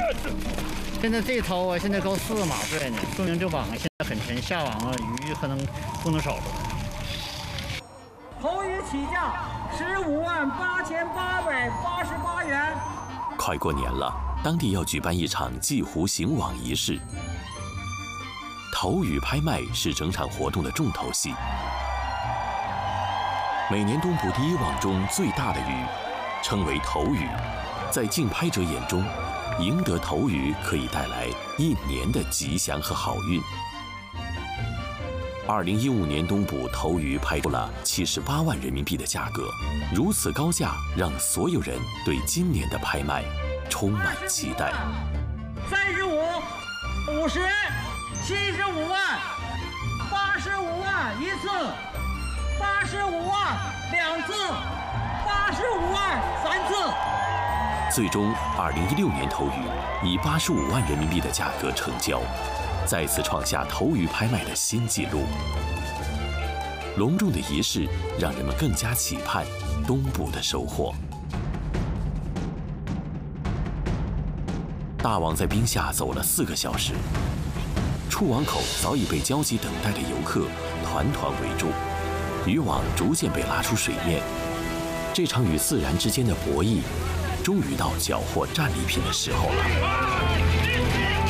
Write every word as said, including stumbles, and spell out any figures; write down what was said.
现在这头啊，现在够四个马岁呢，说明这网现在很沉，下网啊鱼可能不能少了。 头鱼起价十五万八千八百八十八元。 快过年了，当地要举办一场祭湖行网仪式。头鱼拍卖是整场活动的重头戏。每年东部第一网中最大的鱼，称为头鱼，在竞拍者眼中，赢得头鱼可以带来一年的吉祥和好运。二零一五年东部头鱼拍出了七十八万人民币的价格，如此高价让所有人对今年的拍卖充满期待。 三十五、五十、七十五万、八十五万一次，八十五万两次，八十五万三次。 最终，二零一六年头鱼以八十五万人民币的价格成交，再次创下头鱼拍卖的新纪录。隆重的仪式让人们更加期盼东部的收获。大网在冰下走了四个小时，出网口早已被焦急等待的游客团团围住，渔网逐渐被拉出水面。这场与自然之间的博弈，终于到缴获战利品的时候了。